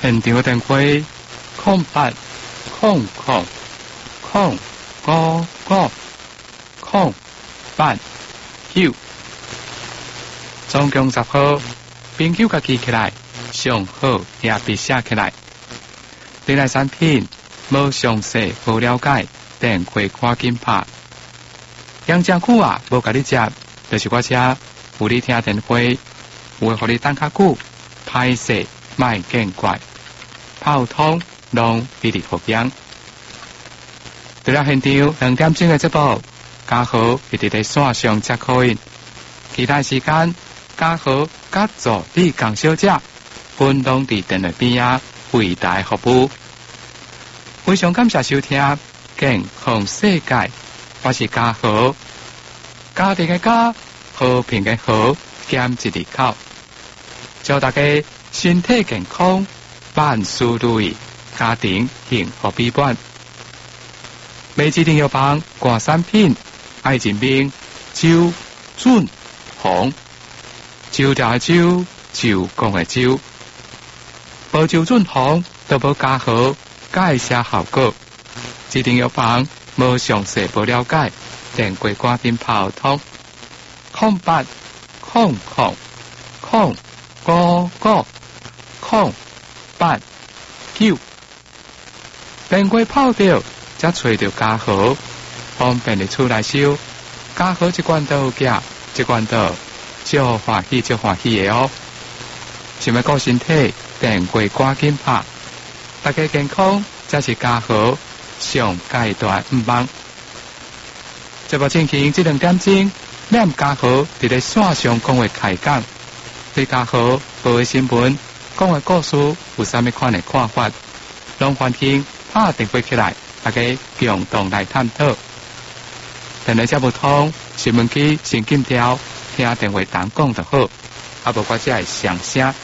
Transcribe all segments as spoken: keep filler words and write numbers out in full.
现场电话空八空空空五五空八九，总共十号，朋友甲记起来，上好也别写起来。你来产品无详细无了解，电话赶紧拍。养真久啊，无甲你接，就是我车有你听电话，有会互你等较久，歹势莫见怪。泡汤拢比你好养。除了现场两点钟的节目，嘉豪一直在线上接口音，其他时间嘉豪甲助理江小姐分拢伫电话边啊为大家服务。非常感谢收听健康世界，我是嘉豪，家庭的家，和平的和，兼一字口，祝大家身体健康。万事如意，家庭幸福美满。每指定药房挂产品，爱情兵周准红，周条的周，周公的周，无周准红都无加好，介绍效果。指定药房无详细无了解，电话赶紧泡通，空八空空空五五空。八九，电话泡掉，才找到嘉豪，方便的出来收。嘉豪一罐都有价，一罐都就欢喜就欢喜的哦。想要顾身体，电话赶紧拍。大家健康才是嘉豪上阶段唔忙。节目进行这两点钟，念嘉豪伫咧线上讲话开讲，对嘉豪报的新闻。讲的故事有啥物款的看法？拢欢迎打电话起来，大家共同来探讨。电话接不通，新闻机先紧调，听电话单讲就好。啊，无我只会上声。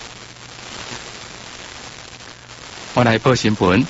我来报新闻。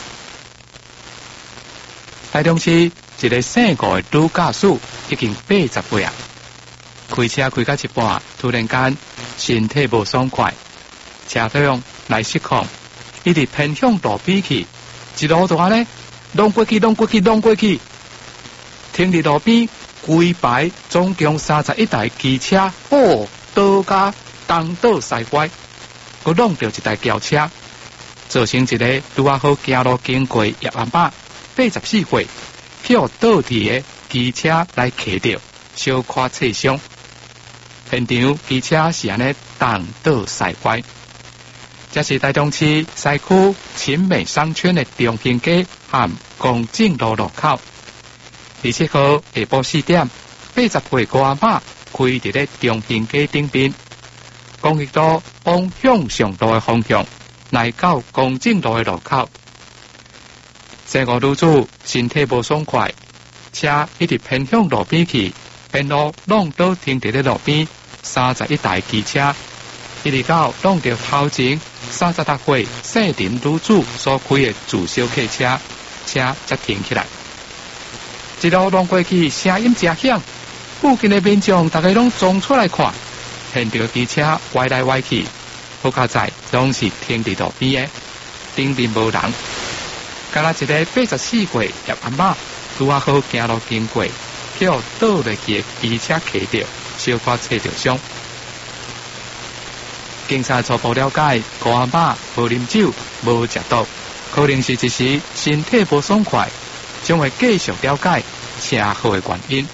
台中市一个姓吴的女驾驶已经八十岁啊，开车开到一半，突然间身体无爽快。车辆来失控，一直偏向路边去，一路就安尼弄过去、弄过去、弄过去，停伫路边，规排总共三十一台机车，哦，倒甲东倒西歪，佮弄到一台轿车，造成一个拄啊好行路经过叶阿伯八十四岁，去互倒地的机车来骑着，小可刺伤。现场机车是安尼东倒西歪。这是台中市西区秦美商圈的中兴街和公正路路口。二七号下晡四点，八十岁高阿嬷开伫咧中兴街顶边，公益路往向上路的方向，来到公正路的路口。这个女子身体无爽快，车一直偏向路边去，沿路弄倒停伫咧路边三十一台机车。一直到弄到头前三十六岁姓林女子所开的自小客车，车才停起来。一路弄过去，声音真响，附近的民众大家拢冲出来看，现场机车歪来歪去，好佳在拢是停伫路边的，顶面无人。敢若一个八十四岁叶阿嬷，拄啊好行路经过，叫倒落去的机车骑着，小可切着伤。警察初步了解，高阿嬷无啉酒，无食毒，可能是一时身体无爽快，将会继续了解车祸的原因。